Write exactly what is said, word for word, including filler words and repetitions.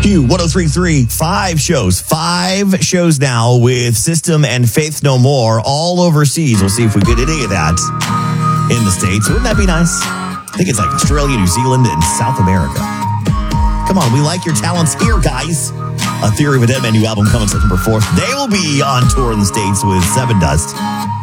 Q one oh three point three, five shows, five shows now with System and Faith No More all overseas. We'll see if we get any of that in the States. Wouldn't that be nice? I think it's like Australia, New Zealand, and South America. Come on, we like your talents here, guys. A Theory of a Dead Man new album coming September fourth. They will be on tour in the States with Seven Dust.